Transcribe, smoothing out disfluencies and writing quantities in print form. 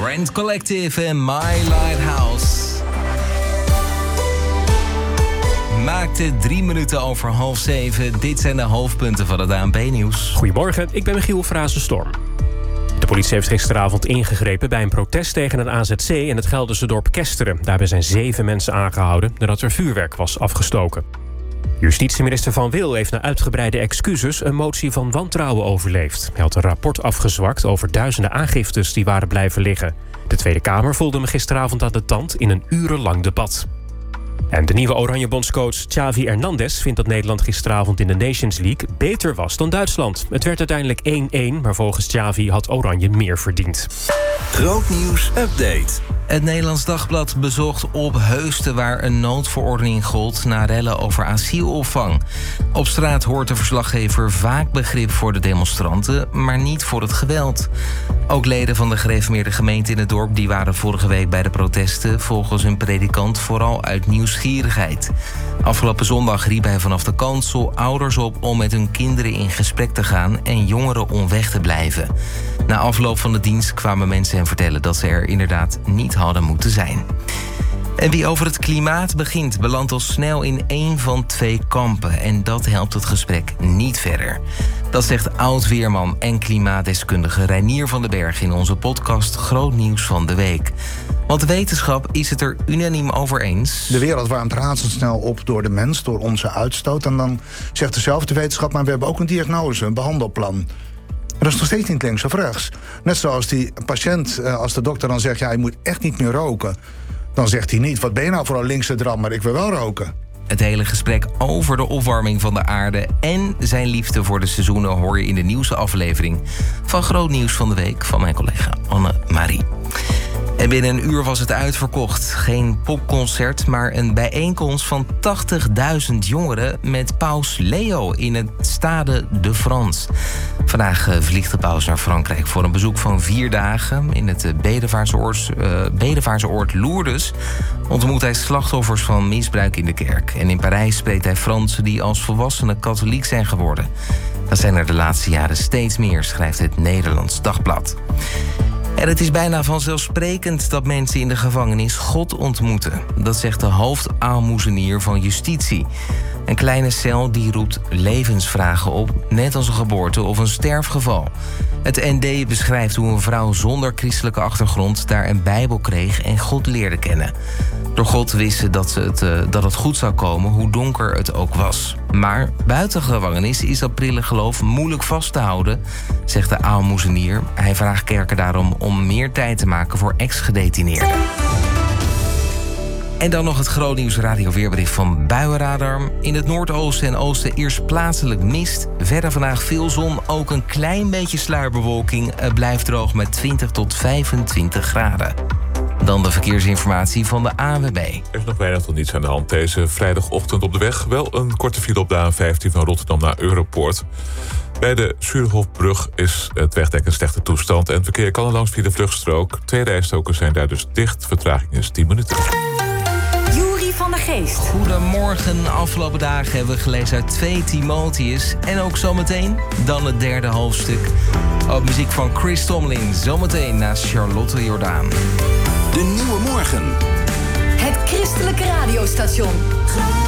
Rent Collective en My Lighthouse. Maakte 3 minuten over 6:30. Dit zijn de hoofdpunten van het ANP-nieuws. Goedemorgen, ik ben Michiel Frazenstorm. De politie heeft gisteravond ingegrepen bij een protest tegen een AZC in het Gelderse dorp Kesteren. Daarbij zijn 7 mensen aangehouden nadat er vuurwerk was afgestoken. Justitieminister Van Wil heeft na uitgebreide excuses een motie van wantrouwen overleefd. Hij had een rapport afgezwakt over duizenden aangiftes die waren blijven liggen. De Tweede Kamer voelde hem gisteravond aan de tand in een urenlang debat. En de nieuwe Oranje-bondscoach Xavi Hernandez vindt dat Nederland gisteravond in de Nations League beter was dan Duitsland. Het werd uiteindelijk 1-1, maar volgens Xavi had Oranje meer verdiend. Grootnieuws update. Het Nederlands Dagblad bezocht Opheusden waar een noodverordening gold na rellen over asielopvang. Op straat hoort de verslaggever vaak begrip voor de demonstranten, maar niet voor het geweld. Ook leden van de gereformeerde gemeente in het dorp die waren vorige week bij de protesten, volgens hun predikant vooral uit nieuwsgierigheid. Afgelopen zondag riep hij vanaf de kansel ouders op om met hun kinderen in gesprek te gaan en jongeren om weg te blijven. Na afloop van de dienst kwamen mensen hen vertellen dat ze er inderdaad niet hadden moeten zijn. En wie over het klimaat begint, belandt al snel in 1 van 2 kampen. En dat helpt het gesprek niet verder. Dat zegt oud-weerman en klimaatdeskundige Reinier van den Berg in onze podcast Groot Nieuws van de Week. Want de wetenschap is het er unaniem over eens. De wereld warmt razendsnel op door de mens, door onze uitstoot. En dan zegt dezelfde wetenschap, maar we hebben ook een diagnose, een behandelplan. Maar dat is nog steeds niet links of rechts. Net zoals die patiënt, als de dokter dan zegt, ja, je moet echt niet meer roken. Dan zegt hij niet, wat ben je nou voor een linkse drammer, ik wil wel roken. Het hele gesprek over de opwarming van de aarde en zijn liefde voor de seizoenen hoor je in de nieuwste aflevering van Groot Nieuws van de Week van mijn collega Anne-Marie. En binnen een uur was het uitverkocht. Geen popconcert, maar een bijeenkomst van 80.000 jongeren met paus Leo in het Stade de France. Vandaag vliegt de paus naar Frankrijk voor een bezoek van 4 dagen. In het bedevaartsoord Lourdes ontmoet hij slachtoffers van misbruik in de kerk. En in Parijs spreekt hij Fransen die als volwassenen katholiek zijn geworden. Dat zijn er de laatste jaren steeds meer, schrijft het Nederlands Dagblad. En het is bijna vanzelfsprekend dat mensen in de gevangenis God ontmoeten. Dat zegt de hoofdaalmoezenier van Justitie. Een kleine cel die roept levensvragen op, net als een geboorte of een sterfgeval. Het ND beschrijft hoe een vrouw zonder christelijke achtergrond daar een Bijbel kreeg en God leerde kennen. Door God wisten dat het goed zou komen, hoe donker het ook was. Maar buiten gevangenis is dat prille geloof moeilijk vast te houden, zegt de aalmoezenier. Hij vraagt kerken daarom om meer tijd te maken voor ex-gedetineerden. En dan nog het Groot Nieuws radioweerbericht van Buienradar. In het noordoosten en oosten eerst plaatselijk mist. Verder vandaag veel zon, ook een klein beetje sluierbewolking. Het blijft droog met 20 tot 25 graden. Dan de verkeersinformatie van de ANWB. Er is nog weinig tot niets aan de hand deze vrijdagochtend op de weg. Wel een korte file op de A15 van Rotterdam naar Europoort. Bij de Zuurhofbrug is het wegdek in slechte toestand en het verkeer kan er langs via de vluchtstrook. 2 rijstroken zijn daar dus dicht. Vertraging is 10 minuten. Van de Geest. Goedemorgen. Afgelopen dagen hebben we gelezen uit 2 Timotheus. En ook zometeen dan het 3e hoofdstuk. Ook muziek van Chris Tomlin. Zometeen naast Charlotte Jordaan. De Nieuwe Morgen. Het christelijke radiostation.